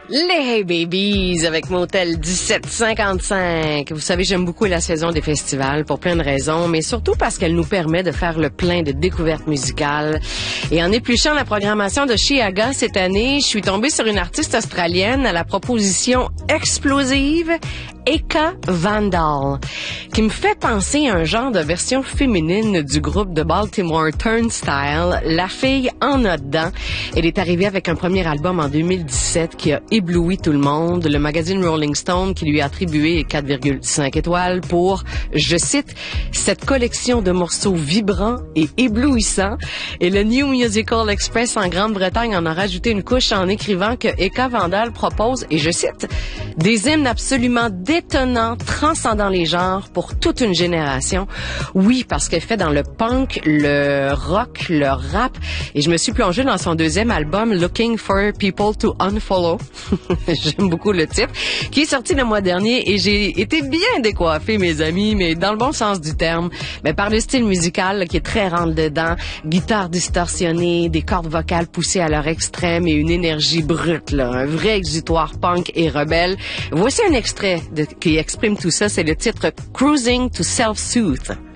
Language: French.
Les Hey Babies avec Motel 1755. Vous savez, j'aime beaucoup la saison des festivals pour plein de raisons, mais surtout parce qu'elle nous permet de faire le plein de découvertes musicales. Et en épluchant la programmation de Chiaga cette année, je suis tombée sur une artiste australienne à la proposition explosive, Eka Vandal, qui me fait penser à un genre de version féminine du groupe de Baltimore Turnstile, La fille en a dedans. Elle est arrivée avec un premier album en 2017 qui a ébloui tout le monde. Le magazine Rolling Stone qui lui a attribué 4,5 étoiles pour, je cite, cette collection de morceaux vibrants et éblouissants. Et le New Musical Express en Grande-Bretagne en a rajouté une couche en écrivant que Eka Vandal propose, et je cite, des hymnes absolument détonnants, transcendant les genres pour toute une génération. Oui, parce qu'elle fait dans le punk, le rock, le rap, et je me suis plongée dans son deuxième album, Looking for People to Unfollow. J'aime beaucoup le titre, qui est sorti le mois dernier, et j'ai été bien décoiffée, mes amis, mais dans le bon sens du terme, mais par le style musical là, qui est très rentre-dedans, guitare distorsionnée, des cordes vocales poussées à leur extrême et une énergie brute, là, un vrai exutoire punk et rebelle. Voici un extrait qui exprime tout ça, c'est le titre Cruising to Self-Soothe.